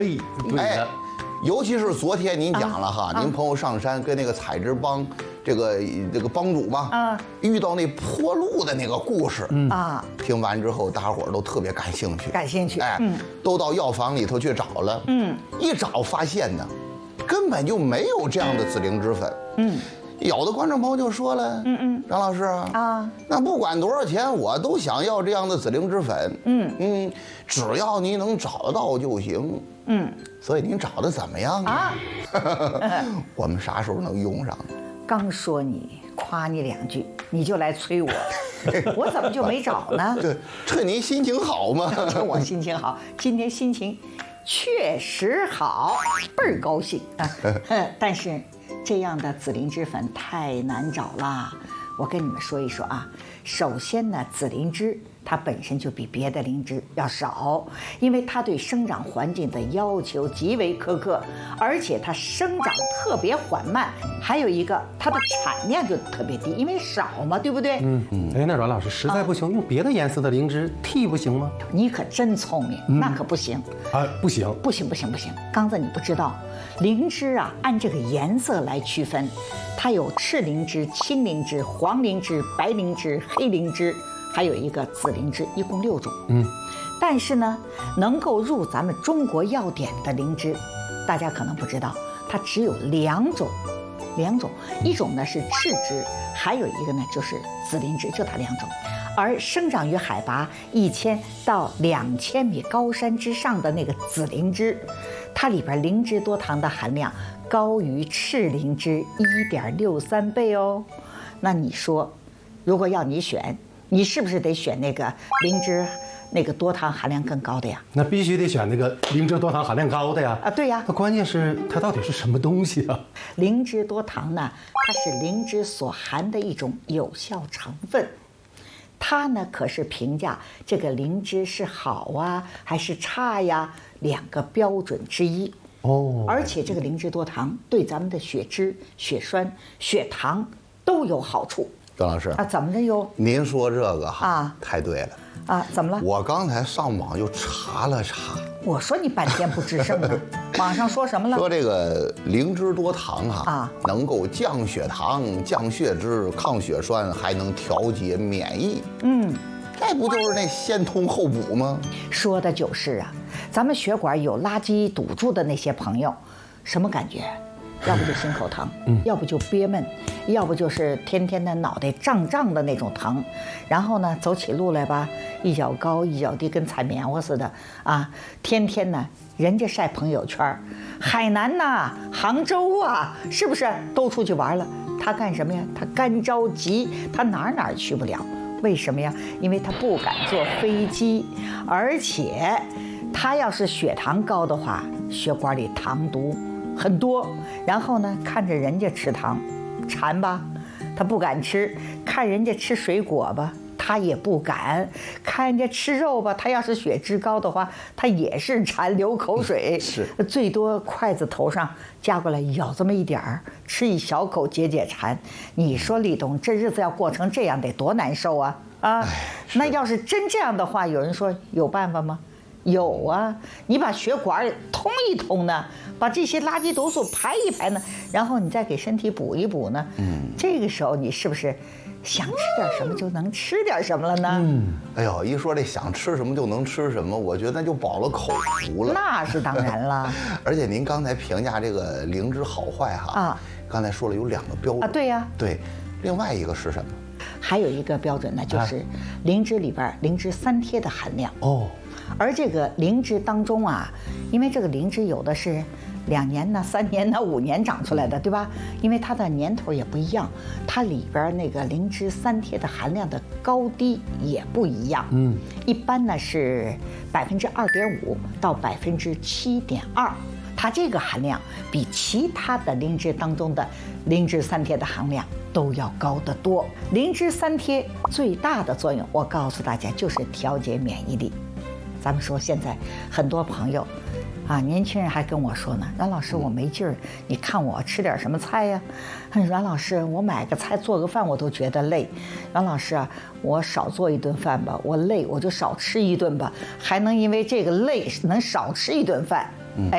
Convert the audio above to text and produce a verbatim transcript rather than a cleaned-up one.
哎，对的。 尤其是昨天您讲了哈， 啊、 您朋友上山跟那个采植帮这个这个帮主嘛， 啊， 遇到那坡路的那个故事， 嗯啊， 听完之后，大伙儿都特别感兴趣， 感兴趣， 哎， 嗯， 都到药房里头去找了， 嗯， 一找发现呢，根本就没有这样的紫灵芝粉，嗯。有的观众朋友就说了，嗯嗯，张老师啊，啊，那不管多少钱，我都想要这样的紫灵芝粉，嗯嗯，只要你能找得到就行，嗯，所以您找的怎么样啊？我们啥时候能用上？ 刚说你夸你两句，你就来催我，我怎么就没找呢？ 对，趁您心情好嘛。 趁我心情好，今天心情确实好，倍儿高兴啊！但是。这样的紫灵芝粉太难找了，我跟你们说一说啊。首先呢，紫灵芝它本身就比别的灵芝要少，因为它对生长环境的要求极为苛刻，而且它生长特别缓慢。还有一个，它的产量就特别低，因为少嘛，对不对？ 嗯嗯。哎，那阮老师实在不行，啊、用别的颜色的灵芝替不行吗？ 你可真聪明，嗯、那可不行啊，不行， 不行，不行，不行。刚子，你不知道，灵芝啊，按这个颜色来区分，它有赤灵芝、青灵芝、黄灵芝、白灵芝、黑灵芝，还有一个紫灵芝，一共六种。嗯，但是呢，能够入咱们中国药典的灵芝，大家可能不知道，它只有两种，两种，一种呢是赤芝，还有一个呢就是紫灵芝，就它两种。而生长于海拔一千到两千米高山之上的那个紫灵芝，它里边灵芝多糖的含量高于赤灵芝一点六三倍哦。那你说，如果要你选，你是不是得选那个灵芝那个多糖含量更高的呀？ 那必须得选那个灵芝多糖含量高的呀。 啊，对呀。 那关键是它到底是什么东西啊？ 灵芝多糖呢，它是灵芝所含的一种有效成分。它呢可是评价这个灵芝是好啊还是差呀两个标准之一哦。而且这个灵芝多糖对咱们的血脂、血栓、血糖都有好处。 张老师啊，怎么着哟？ 您说这个哈啊， 太对了啊，怎么了？ 我刚才上网又查了查。 我说你半天不吱声呢，网上说什么了？ 说这个灵芝多糖哈啊， 能够降血糖、降血脂、抗血栓，还能调节免疫。嗯，这不就是那先通后补吗？ 说的就是啊，咱们血管有垃圾堵住的那些朋友，什么感觉？要不就心口疼，嗯，要不就憋闷，要不就是天天的脑袋胀胀的那种疼，然后呢，走起路来吧，一脚高一脚低，跟踩棉花似的啊！天天呢，人家晒朋友圈，海南呐、杭州啊，是不是都出去玩了？他干什么呀？他干着急，他哪儿哪儿去不了？为什么呀？因为他不敢坐飞机，而且他要是血糖高的话，血管里糖毒很多，然后呢，看着人家吃糖，馋吧，他不敢吃；看人家吃水果吧，他也不敢；看人家吃肉吧，他要是血脂高的话，他也是馋，流口水。 是， 最多筷子头上夹过来咬这么一点儿，吃一小口解解馋。你说李东，这日子要过成这样，得多难受啊！啊，那要是真这样的话，有人说有办法吗？有啊，你把血管通一通呢，把这些垃圾毒素排一排呢，然后你再给身体补一补呢，嗯，这个时候你是不是想吃点什么就能吃点什么了呢？嗯， 哎呦，一说这想吃什么就能吃什么，我觉得那就饱了口福了。 那是当然了。 而且您刚才评价这个灵芝好坏哈，啊，刚才说了有两个标准啊，对呀， 对，另外一个是什么？ 还有一个标准呢，就是灵芝里边灵芝三萜的含量哦。而这个灵芝当中啊，因为这个灵芝有的是两年呢、三年呢、五年长出来的，对吧？因为它的年头也不一样，它里边那个灵芝三萜的含量的高低也不一样。嗯，一般呢是百分之二点五到百分之七点二，它这个含量比其他的灵芝当中的灵芝三萜的含量都要高得多。灵芝三萜最大的作用，我告诉大家就是调节免疫力。咱们说现在很多朋友啊，年轻人还跟我说呢，阮老师我没劲儿，你看我吃点什么菜呀？阮老师我买个菜做个饭我都觉得累，阮老师啊，我少做一顿饭吧，我累我就少吃一顿吧，还能因为这个累能少吃一顿饭。